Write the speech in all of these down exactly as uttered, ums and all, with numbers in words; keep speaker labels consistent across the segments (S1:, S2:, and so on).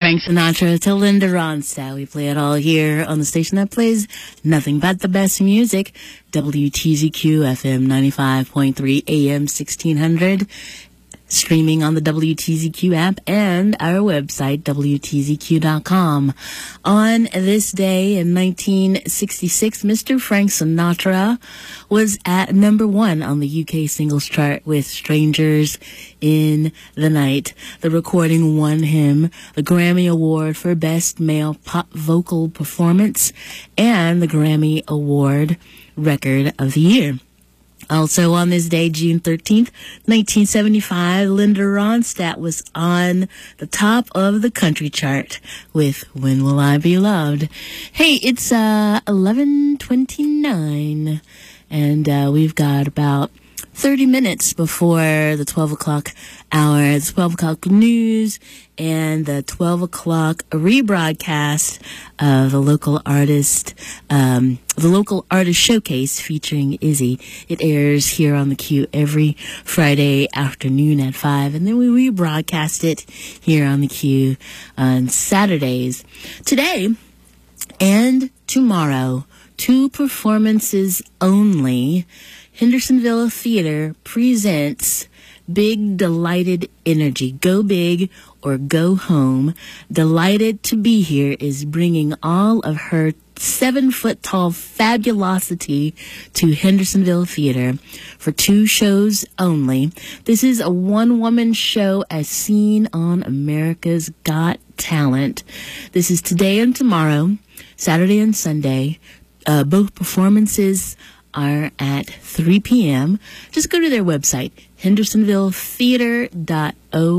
S1: Frank Sinatra to Linda Ronstadt. We play it all here on the station that plays nothing but the best music. W T Z Q F M ninety-five point three A M sixteen hundred. Streaming on the W T Z Q app and our website, W T Z Q dot com. On this day in nineteen sixty-six, Mister Frank Sinatra was at number one on the U K singles chart with Strangers in the Night. The recording won him the Grammy Award for Best Male Pop Vocal Performance and the Grammy Award Record of the Year. Also on this day, June thirteenth, nineteen seventy-five, Linda Ronstadt was on the top of the country chart with When Will I Be Loved? Hey, it's uh eleven twenty-nine, and uh, we've got about thirty minutes before the twelve o'clock hour, the twelve o'clock news, and the twelve o'clock rebroadcast of the local artist, um, the local artist showcase featuring Izzy. It airs here on the Q every Friday afternoon at five, and then we rebroadcast it here on the Q on Saturdays. Today and tomorrow, two performances only. Hendersonville Theater presents Big Delighted Energy. Go big or go home. Delighted to Be Here is bringing all of her seven-foot-tall fabulosity to Hendersonville Theater for two shows only. This is a one-woman show as seen on America's Got Talent. This is today and tomorrow, Saturday and Sunday. Uh, both performances are at three p.m. Just go to their website, hendersonville theater dot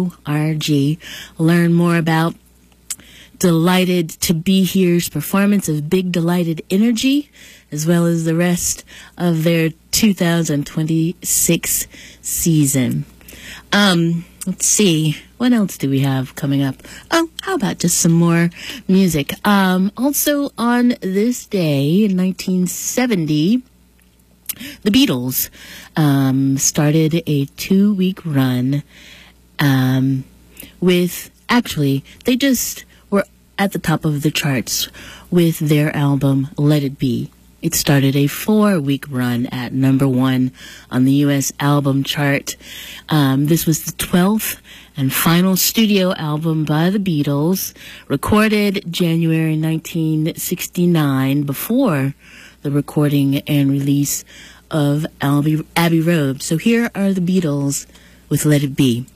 S1: org. Learn more about Delighted to Be Here's performance of Big Delighted Energy, as well as the rest of their two thousand twenty-six season. Um, let's see. What else do we have coming up? Oh, how about just some more music? Um, also on this day in nineteen seventy, the Beatles um, started a two-week run um, with, actually, they just were at the top of the charts with their album Let It Be. It started a four-week run at number one on the U S album chart. Um, this was the twelfth and final studio album by the Beatles, recorded January nineteen sixty-nine, before the recording and release of Abbey, Abbey Road. So here are the Beatles with Let It Be.